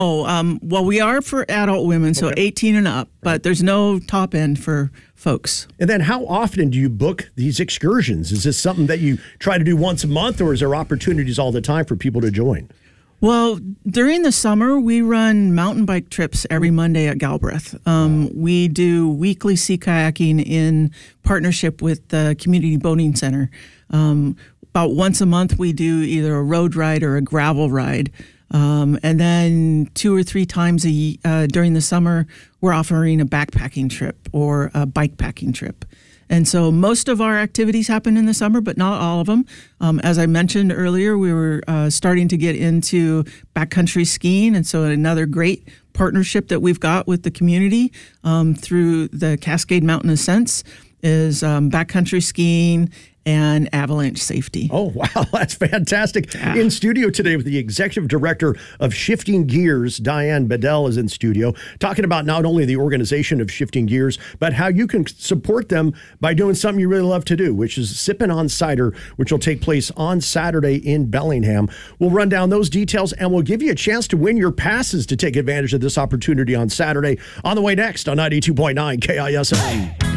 Well, we are for adult women, so Okay. 18 and up, but there's no top end for folks. And then how often do you book these excursions? Is this something that you try to do once a month, or is there opportunities all the time for people to join? Well, during the summer, we run mountain bike trips every Monday at Galbraith. We do weekly sea kayaking in partnership with the Community Boating Center. About once a month, we do either a road ride or a gravel ride. And then 2 or 3 times during the summer, we're offering a backpacking trip or a bike packing trip. And so most of our activities happen in the summer, but not all of them. As I mentioned earlier, we were starting to get into backcountry skiing. And so another great partnership that we've got with the community through the Cascade Mountain Ascents is backcountry skiing and avalanche safety. Oh, wow. That's fantastic. Yeah. In studio today with the executive director of Shifting Gears, Diane Bedell, is in studio talking about not only the organization of Shifting Gears, but how you can support them by doing something you really love to do, which is Sippin' on Cider, which will take place on Saturday in Bellingham. We'll run down those details and we'll give you a chance to win your passes to take advantage of this opportunity on Saturday on the way next on 92.9 KISM.